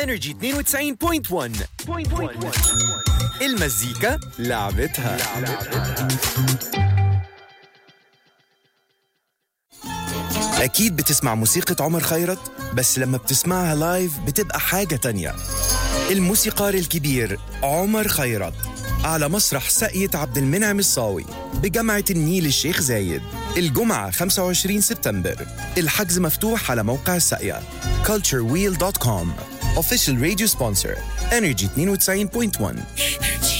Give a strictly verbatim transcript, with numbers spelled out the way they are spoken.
إنرجي اثنين وتسعين فاصلة واحد المزيكا لعبتها, لعبتها. أكيد بتسمع موسيقى عمر خيرت، بس لما بتسمعها لايف بتبقى حاجة تانية. الموسيقار الكبير عمر خيرت على مسرح ساقية عبد المنعم الصاوي بجامعة النيل الشيخ زايد الجمعة خمسة وعشرين سبتمبر. الحجز مفتوح على موقع ساقية culture wheel دوت كوم. Official radio sponsor إنرجي اثنين وتسعين فاصلة واحد.